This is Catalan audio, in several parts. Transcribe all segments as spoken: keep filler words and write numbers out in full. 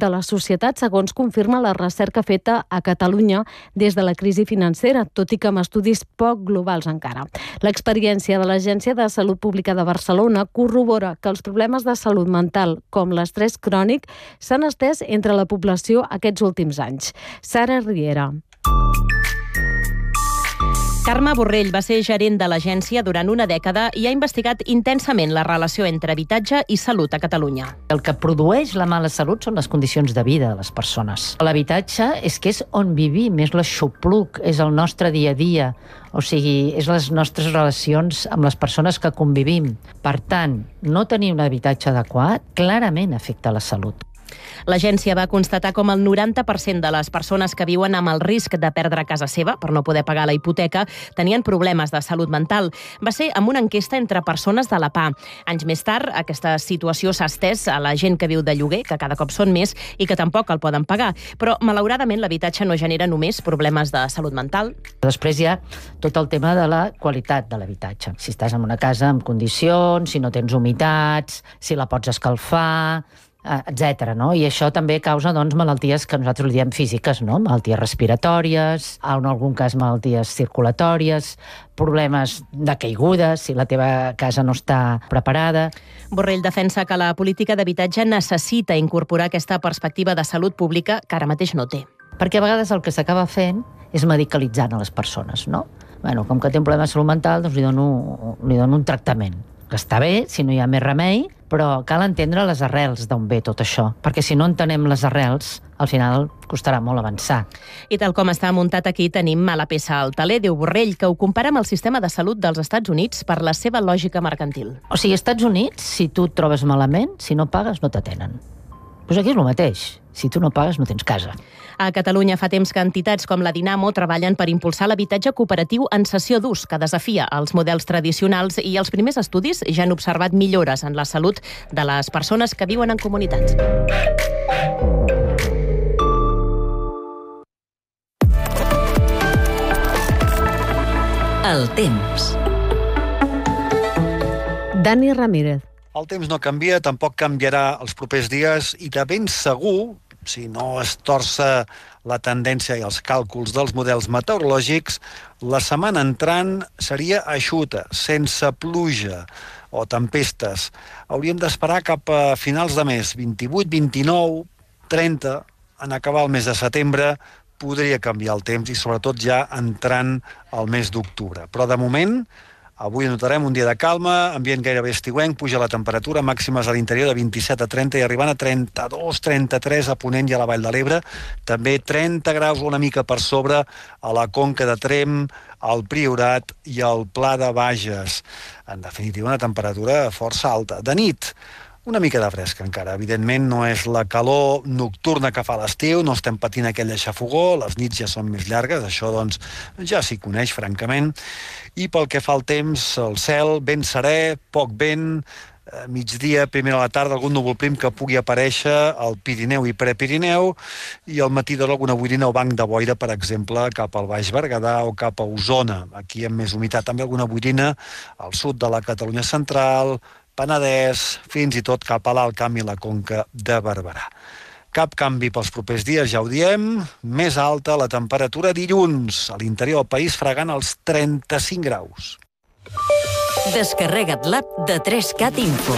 de la societat, segons confirma la recerca feta a Catalunya des de la crisi financera, tot i que amb estudis poc globals encara. L'experiència de l'Agència de Salut Pública de Barcelona corrobora que els problemes de salut mental, com l'estrès crònic, s'han estès entre la població aquests últims anys. Sara Riera. Carme Borrell va ser gerent de l'agència durant una dècada i ha investigat intensament la relació entre habitatge i salut a Catalunya. El que produeix la mala salut són les condicions de vida de les persones. L'habitatge és que és on vivim, és l'aixopluc, és el nostre dia a dia, o sigui, és les nostres relacions amb les persones que convivim. Per tant, no tenir un habitatge adequat clarament afecta la salut. L'agència va constatar com el noranta per cent de les persones que viuen amb el risc de perdre casa seva per no poder pagar la hipoteca tenien problemes de salut mental. Va ser amb una enquesta entre persones de la P A. Anys més tard, aquesta situació s'ha estès a la gent que viu de lloguer, que cada cop són més i que tampoc el poden pagar. Però, malauradament, l'habitatge no genera només problemes de salut mental. Després hi ha tot el tema de la qualitat de l'habitatge. Si estàs en una casa amb condicions, si no tens humitats, si la pots escalfar, etcètera. No? I això també causa doncs, malalties que nosaltres li diem físiques, no? Malalties respiratòries, en algun cas malalties circulatòries, problemes de caigudes, si la teva casa no està preparada. Borrell defensa que la política d'habitatge necessita incorporar aquesta perspectiva de salut pública que ara mateix no té. Perquè a vegades el que s'acaba fent és medicalitzant a les persones, no? Bueno, com que té un problema de salut mental, doncs li dono, li dono un tractament. Que està bé, si no hi ha més remei, però cal entendre les arrels d'on ve tot això, perquè si no entenem les arrels, al final costarà molt avançar. I tal com està muntat aquí, tenim a la peça al taler, diu Borrell, que ho compara amb el sistema de salut dels Estats Units per la seva lògica mercantil. O sigui, als Estats Units, si tu et trobes malament, si no pagues, no t'atenen. Doncs aquí és el mateix. Si tu no pagues, no tens casa. A Catalunya fa temps que entitats com la Dinamo treballen per impulsar l'habitatge cooperatiu en cessió d'ús, que desafia els models tradicionals, i els primers estudis ja han observat millores en la salut de les persones que viuen en comunitats. El temps. Dani Ramírez. El temps no canvia, tampoc canviarà els propers dies i de ben segur, si no es torça la tendència i els càlculs dels models meteorològics, la setmana entrant seria eixuta, sense pluja o tempestes. Hauríem d'esperar cap a finals de mes, vint-i-vuit, vint-i-nou, trenta, en acabar el mes de setembre, podria canviar el temps i sobretot ja entrant al mes d'octubre. Però de moment, avui notarem un dia de calma, ambient gairebé estiuenc, puja la temperatura, màximes a l'interior de vint-i-set a trenta i arribant a trenta-dos, trenta-tres a Ponent i a la Vall de l'Ebre. També trenta graus una mica per sobre a la Conca de Tremp, al Priorat i al Pla de Bages. En definitiva, una temperatura força alta. De nit, una mica de fresca encara. Evidentment no és la calor nocturna que fa l'estiu, no estem patint aquella xafogó, les nits ja són més llargues, això doncs ja s'hi coneix francament. I pel que fa al temps, el cel ben serè, poc vent, migdia, primera a la tarda, algun núvol prim que pugui aparèixer al Pirineu i Prepirineu, i al matí d'hora alguna boirina o banc de boira, per exemple, cap al Baix Berguedà o cap a Osona. Aquí amb més humitat, també alguna boirina al sud de la Catalunya central, Penedès, fins i tot cap a l'Alt Camp i la Conca de Barberà. Cap canvi pels propers dies, ja ho diem. Més alta la temperatura dilluns. A l'interior del país fregant els trenta-cinc graus. Descarrega't l'app de tres cat Info.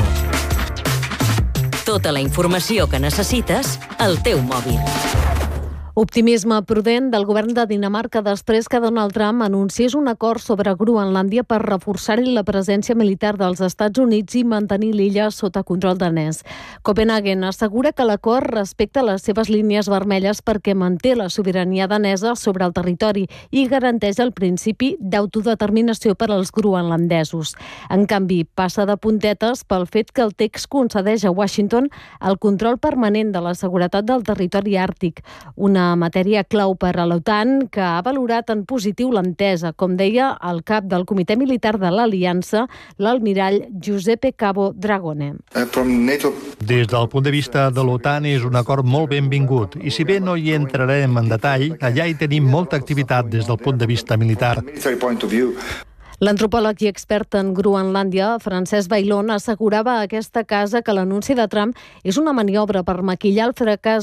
Tota la informació que necessites al teu mòbil. Optimisme prudent del govern de Dinamarca després que Donald Trump anunciés un acord sobre Groenlàndia per reforçar-hi la presència militar dels Estats Units i mantenir l'illa sota control danès. Copenhagen assegura que l'acord respecta les seves línies vermelles perquè manté la sobirania danesa sobre el territori i garanteix el principi d'autodeterminació per als groenlandesos. En canvi, passa de puntetes pel fet que el text concedeix a Washington el control permanent de la seguretat del territori àrtic, una matèria clau per a l'OTAN que ha valorat en positiu l'entesa, com deia el cap del Comitè Militar de l'Aliança, l'almirall Giuseppe Cabo Dragone. Des del punt de vista de l'OTAN és un acord molt benvingut i si bé no hi entrarem en detall, allà hi tenim molta activitat des del punt de vista militar. L'antropòleg i expert en Groenlàndia, Francesc Bailón, assegurava a aquesta casa que l'anunci de Trump és una maniobra per maquillar el fracàs